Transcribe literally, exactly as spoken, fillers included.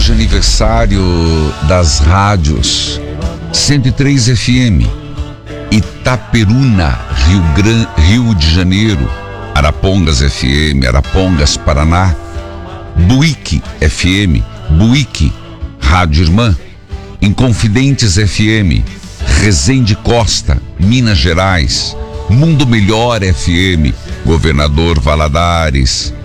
hoje aniversário das rádios cento e três F M, Itaperuna, Rio, Gran... Rio de Janeiro, Arapongas F M, Arapongas, Paraná, Buíque F M, Buíque, Rádio Irmã, Inconfidentes F M, Resende Costa, Minas Gerais, Mundo Melhor F M, Governador Valadares,